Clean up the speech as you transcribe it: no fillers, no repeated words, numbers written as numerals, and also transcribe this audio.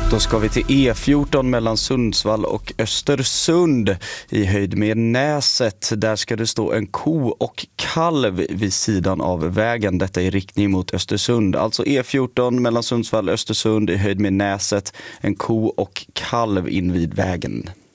Då ska vi till E14 mellan Sundsvall och Östersund i höjd med Näset. Där ska det stå en ko och kalv vid sidan av vägen. Detta i riktning mot Östersund. Alltså E14 mellan Sundsvall och Östersund i höjd med Näset. En ko och kalv invid vägen.